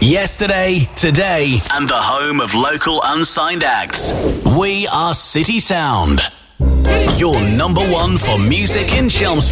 Yesterday, today, and the home of local unsigned acts. We are City Sound. Your number one for music in Chelmsford.